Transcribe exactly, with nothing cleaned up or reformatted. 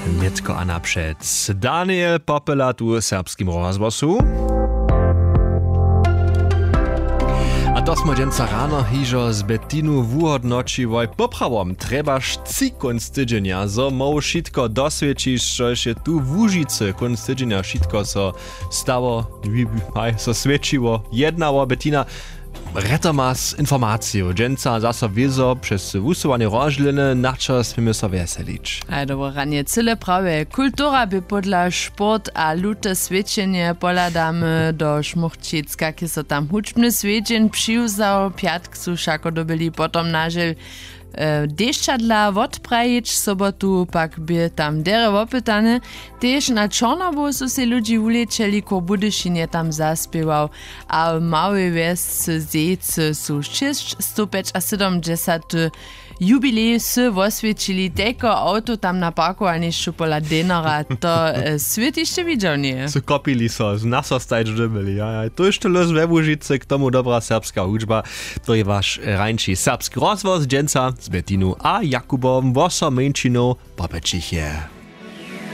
Mitko a naprzed. Daniel Popela tu w serbskim rozgłosu. A to smo dženca rano hižo z Bettinu wuhodnočiwoj poprawom. Trebaš trzy konc tydźenia, zo moł šitko dosvědčiš, čo je tu v Łužicy konc tydźenia šitko so stało, so svědčiło. Jednało Bettina reto ma z informacją. Dženca zaso wiezo przez wusowanie rożliny, na čo smimy so veselić. A dobro ranie, cyle prawie. Kultura by podla sport a lute svědčenie poladamy do Šmuchčicka, ki so tam hučbny svědčeń přiwzał, piatk su šako dobili potom nažel deščadla odprajić, sobotu pak by tam dere opytane. Tež na Čornobu su se ludzi ulečeli, ko Budyšinie tam zaspiewał, a w małej wiesce Zejce su šeststo sedemdziesiąt jubilej se osvědčili, teko auto tam na parkovaní šupola denara, to svět ještě viděl nie. Su kopili so, z naso stajč dobili, ja, ja. To ještě los ve Łužicy, k tomu dobra serbska hudžba, to je váš rajnší serbski rozvoz, dženca z Bettinu a Jakubom, voso menšinou Popečiche.